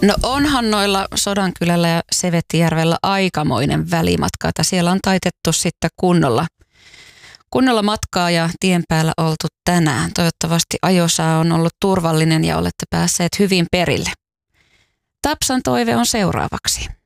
No onhan noilla Sodankylällä ja Sevettijärvellä aikamoinen välimatka, että siellä on taitettu sitten kunnolla matkaa ja tien päällä oltu tänään. Toivottavasti ajosää on ollut turvallinen ja olette päässeet hyvin perille. Tapsan toive on seuraavaksi.